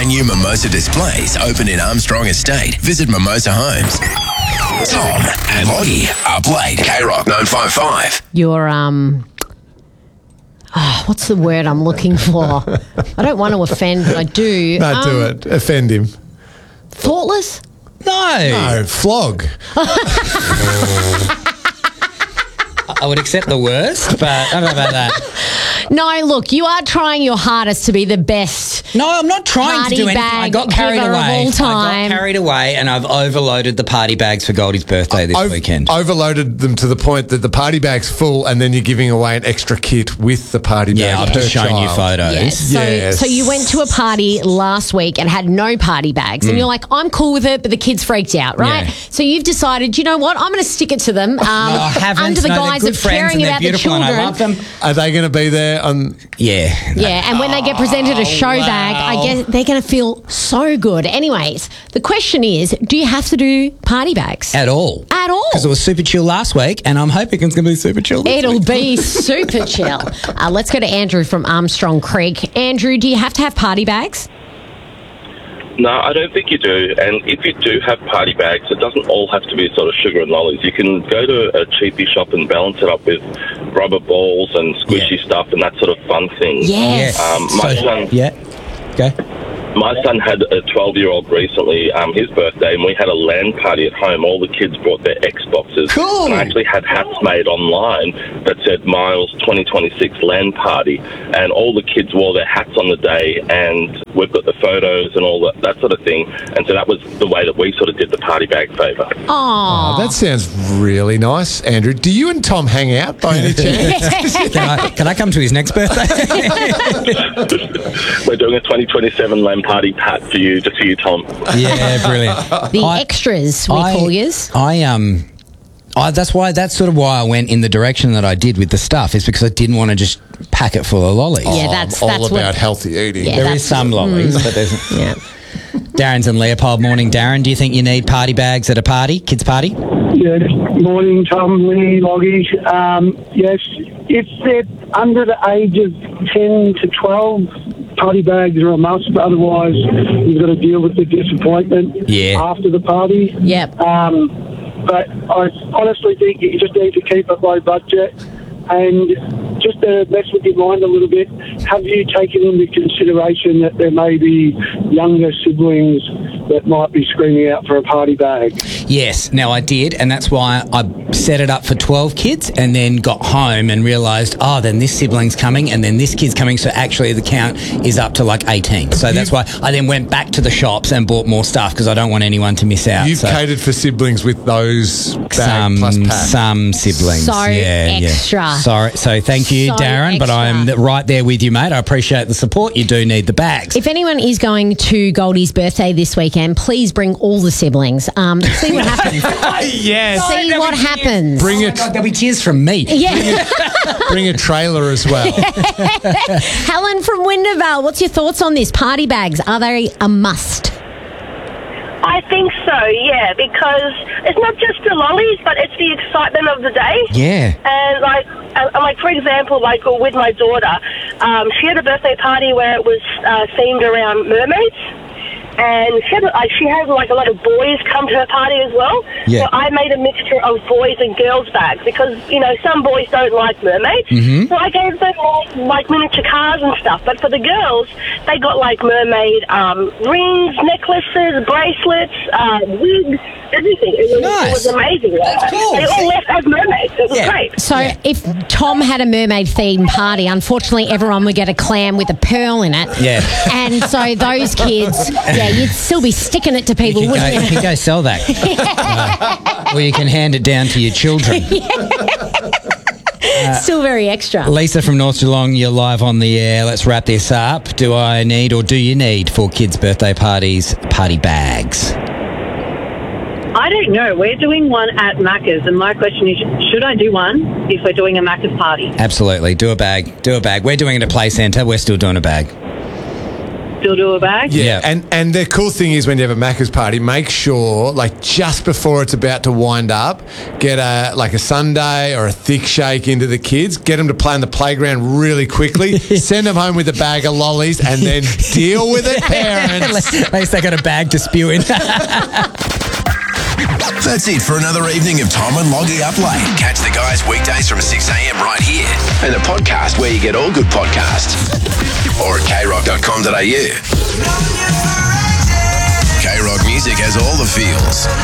Brand new Mimosa displays open in Armstrong Estate. Visit Mimosa Homes. Tom and Lottie, up late, K-Rock 955. Your, what's the word I'm looking for? I don't want to offend, but I do. No, do it. Offend him. Thoughtless? No, flog. I would accept the worst, but I don't know about that. No, look, you are trying your hardest to be the best. No, I'm not trying to do anything. I got carried giver of away. all time. I got carried away, and I've overloaded the party bags for Goldie's birthday this weekend. Overloaded them to the point that the party bag's full, and then you're giving away an extra kit with the party bag. Yeah, I've just shown you photos. Yes. So you went to a party last week and had no party bags, and you're like, I'm cool with it, but the kids freaked out, right? Yeah. So you've decided, you know what, I'm going to stick it to them I haven't. under the No, guise they're of good friends caring and they're about the beautiful children. and I love them. Are they going to be there on... Yeah. Yeah, and when they get presented a show bag, I guess they're going to feel so good. Anyways, the question is, do you have to do party bags? At all. At all. Because it was super chill last week, and I'm hoping it's going to be super chill this It'll week. be super chill. Let's go to Andrew from Armstrong Creek. Andrew, do you have to have party bags? No, I don't think you do. And if you do have party bags, it doesn't all have to be sort of sugar and lollies. You can go to a cheapy shop and balance it up with rubber balls and squishy stuff and that sort of fun thing. Yes. My son... Yeah. Okay. My son had a 12-year-old recently, his birthday, and we had a LAN party at home. All the kids brought their Xboxes. Cool. And I actually had hats made online that said Miles 2026 LAN party, and all the kids wore their hats on the day, and we've got the photos and all that sort of thing. And so that was the way that we sort of did the party bag favour. Oh, that sounds really nice, Andrew. Do you and Tom hang out by any chance? Can I come to his next birthday? We're doing a 2027 LAN party pat for you, just for you, Tom. Yeah, brilliant. the extras, we call yours. That's sort of why I went in the direction that I did with the stuff, is because I didn't want to just pack it full of lollies. Yeah, I'm all about healthy eating. Yeah, there is some lollies, but there's... Yeah. Darren's in Leopold. Morning, Darren. Do you think you need party bags at a party, kids' party? Yes. Morning, Tom, Lee, Loggy. Yes, if they're under the age of 10 to 12, party bags are a must. Otherwise, you've got to deal with the disappointment after the party. Yep. But I honestly think you just need to keep it low budget. And just to mess with your mind a little bit, have you taken into consideration that there may be younger siblings that might be screaming out for a party bag? Yes. Now, I did, and that's why I set it up for 12 kids and then got home and realised, then this sibling's coming and then this kid's coming, so actually the count is up to like 18. So that's why I then went back to the shops and bought more stuff because I don't want anyone to miss out. You've catered for siblings with those bag plus pack. Some siblings. So extra. Yeah. Sorry. So thank you, So Darren, but I'm right there with you, mate. I appreciate the support. You do need the bags. If anyone is going to Goldie's birthday this weekend, please bring all the siblings. See what happens. Yes. See what happens. Bring it. There'll be cheers from me. Yeah. Bring a trailer as well. Helen from Windervale, what's your thoughts on this? Party bags, are they a must? I think so, yeah, because it's not just the lollies, but it's the excitement of the day. Yeah. And like for example, like with my daughter, she had a birthday party where it was themed around mermaids. And she has like a lot of boys come to her party as well. Yeah. So I made a mixture of boys and girls bags because, some boys don't like mermaids. Mm-hmm. So I gave them like miniature cars and stuff. But for the girls, they got like mermaid rings, necklaces, bracelets, wigs, everything. It was amazing. That's cool. They all left as mermaids. It was great. So if Tom had a mermaid-themed party, unfortunately everyone would get a clam with a pearl in it. Yeah. And so those kids, you'd still be sticking it to people, wouldn't you? You can go sell that. Or you can hand it down to your children. Still very extra. Lisa from North Geelong, you're live on the air. Let's wrap this up. Do I need or do you need for kids' birthday parties party bags? I don't know. We're doing one at Macca's, and my question is, should I do one if we're doing a Macca's party? Absolutely. Do a bag. We're doing it at Play Centre. We're still doing a bag. still do a bag. Yeah. And the cool thing is when you have a Macca's party, make sure, like, just before it's about to wind up, get a sundae or a thick shake into the kids, get them to play on the playground really quickly, send them home with a bag of lollies, and then deal with it, parents. At least they got a bag to spew in. That's it for another evening of Tom and Loggy Up Late. Catch the guys weekdays from 6 a.m. right here. And the podcast where you get all good podcasts. Or at krock.com.au. K-Rock Music has all the feels.